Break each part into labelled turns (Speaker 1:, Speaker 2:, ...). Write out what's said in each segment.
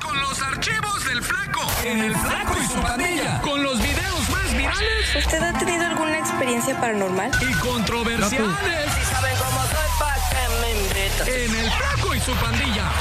Speaker 1: con los archivos del Flaco. En el Flaco y su pandilla. Con los videos más virales.
Speaker 2: ¿Usted ha tenido alguna experiencia paranormal?
Speaker 1: Y controversiales.
Speaker 3: Si saben cómo soy, ¿pa' qué me invitan?
Speaker 1: En el Flaco y su pandilla.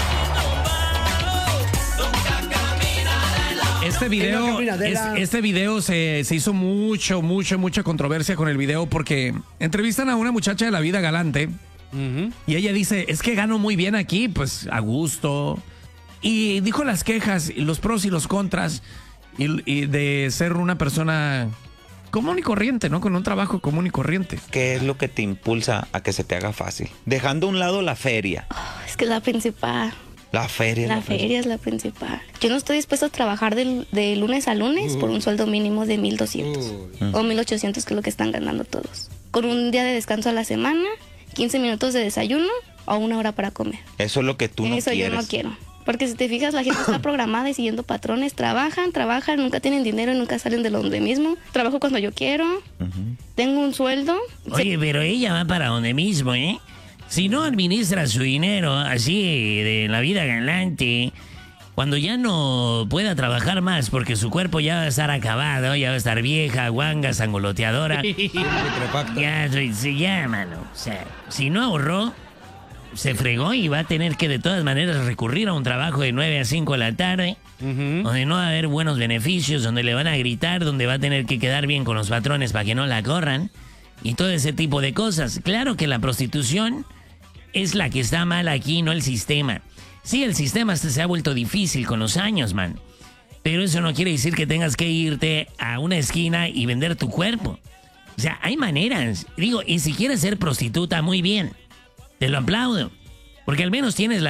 Speaker 4: Este video se hizo mucha controversia con el video porque entrevistan a una muchacha de la vida galante y ella dice, es que gano muy bien aquí, pues a gusto. Y dijo las quejas, los pros y los contras y de ser una persona común y corriente, ¿no? Con un trabajo común y corriente.
Speaker 5: ¿Qué es lo que te impulsa a que se te haga fácil? Dejando a un lado la feria.
Speaker 6: Es que es la principal.
Speaker 5: La feria.
Speaker 6: La feria es la principal. Yo no estoy dispuesto a trabajar de lunes a lunes por un sueldo mínimo de 1,200 o 1,800, que es lo que están ganando todos. Con un día de descanso a la semana, 15 minutos de desayuno o 1 hora para comer.
Speaker 5: Eso es lo que tú no
Speaker 6: Eso
Speaker 5: quieres.
Speaker 6: yo no quiero. Porque si te fijas, la gente está programada y siguiendo patrones. Trabajan, nunca tienen dinero y nunca salen de donde mismo. Trabajo cuando yo quiero. Tengo un sueldo.
Speaker 7: Oye, pero ella va para donde mismo, ¿eh? Si no administra su dinero así de la vida galante, cuando ya no pueda trabajar más porque su cuerpo ya va a estar acabado, ya va a estar vieja, guanga, sangoloteadora. ya, mano. O sea, si no ahorró, se fregó y va a tener que de todas maneras recurrir a un trabajo de 9 a 5 de la tarde, donde no va a haber buenos beneficios, donde le van a gritar, donde va a tener que quedar bien con los patrones para que no la corran y todo ese tipo de cosas. Claro que la prostitución es la que está mal aquí, no el sistema. Sí, el sistema se ha vuelto difícil con los años, man. Pero eso no quiere decir que tengas que irte a una esquina y vender tu cuerpo. O sea, hay maneras. Digo, y si quieres ser prostituta, muy bien. Te lo aplaudo. Porque al menos tienes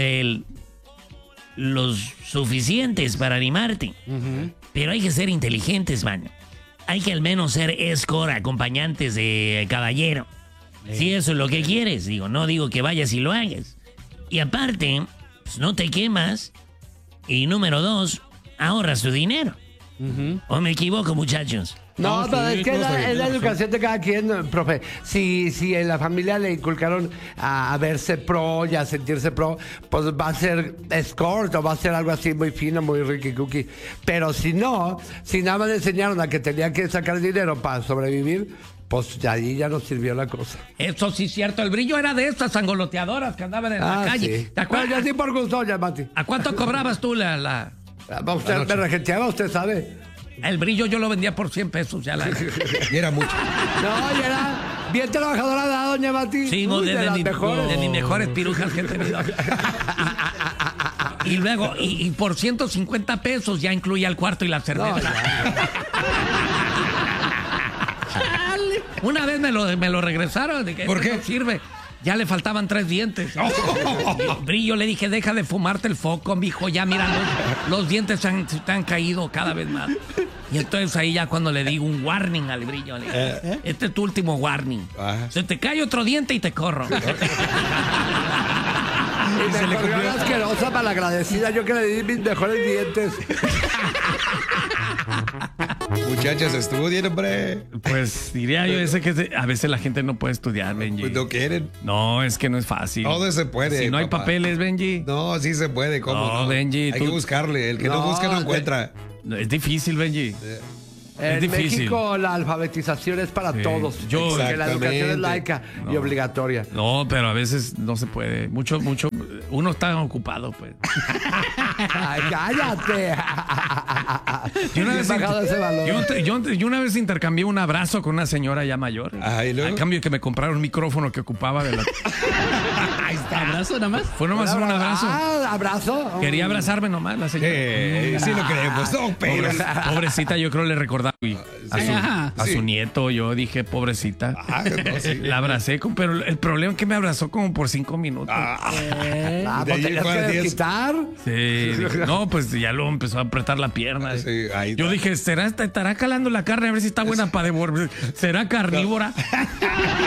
Speaker 7: los suficientes para animarte. Pero hay que ser inteligentes, man. Hay que al menos ser escort, acompañantes de caballero. Si eso es lo que quieres, no digo que vayas y lo hagas. Y aparte, pues no te quemas. Y número 2, ahorras tu dinero. ¿O me equivoco, muchachos?
Speaker 8: No, pero es que es la educación de cada quien, profe. Si en la familia le inculcaron a verse pro y a sentirse pro, pues va a ser escort o va a ser algo así muy fino, muy ricky cookie. Pero si no, si nada más le enseñaron a que tenía que sacar dinero para sobrevivir, pues ahí ya no sirvió la cosa.
Speaker 4: Eso sí es cierto, el brillo era de estas angoloteadoras que andaban en la calle.
Speaker 8: Sí.
Speaker 4: ¿Te acuerdas?
Speaker 8: Bueno, yo sí por gusto, ya, Mati.
Speaker 4: ¿A cuánto cobrabas tú la...?
Speaker 8: Usted me regenteaba, usted sabe.
Speaker 4: El brillo yo lo vendía por 100 pesos. Ya
Speaker 9: Y era mucho.
Speaker 8: No, y era bien trabajadora de doña Mati.
Speaker 4: Sí, de mis mejores pirujas que he tenido. Y luego, y por 150 pesos ya incluía el cuarto y la cerveza. No, una vez me lo regresaron.
Speaker 9: ¿Por qué?
Speaker 4: No sirve. Ya le faltaban 3 dientes. Brillo, le dije, deja de fumarte el foco, mijo. Ya, mira, los dientes te han caído cada vez más. Y entonces ahí ya cuando le digo un warning al Brillo, le digo, este es tu último warning. Se te cae otro diente y te corro.
Speaker 8: Y se le corrió la asquerosa malagradecida. Yo que le di mis mejores dientes.
Speaker 9: Muchachas, estudien, hombre.
Speaker 4: Pues diría yo que a veces la gente no puede estudiar, Benji.
Speaker 9: Pues no quieren.
Speaker 4: No, es que no es fácil.
Speaker 9: Todo se puede.
Speaker 4: Si no hay papeles, Benji.
Speaker 9: No, sí se puede. ¿Cómo no?
Speaker 4: Benji.
Speaker 9: Hay que buscarle. El que no busca no encuentra.
Speaker 4: Es difícil, Benji.
Speaker 8: En
Speaker 4: difícil.
Speaker 8: México la alfabetización es para todos. Porque la educación es laica y obligatoria.
Speaker 4: No, pero a veces no se puede. Mucho. Uno está ocupado, pues.
Speaker 8: Ay, cállate.
Speaker 4: Yo una vez intercambié un abrazo con una señora ya mayor. A cambio que me compraron un micrófono que ocupaba de la...
Speaker 10: Ahí está, abrazo nada más.
Speaker 4: Fue nomás un abrazo.
Speaker 8: ¿Abrazo?
Speaker 4: Quería abrazarme nomás la señora.
Speaker 9: Sí lo creemos. No, pero...
Speaker 4: Pobrecita, yo creo le recordaba a su nieto. Yo dije, pobrecita.
Speaker 9: No, sí.
Speaker 4: La abracé, pero el problema es que me abrazó como por 5 minutos.
Speaker 8: ¿Pues tenías que desquitar?
Speaker 4: Sí. No, pues ya luego empezó a apretar la pierna.
Speaker 9: Sí, ahí
Speaker 4: yo dije, estará calando la carne a ver si está buena para devolver. ¿Será carnívora?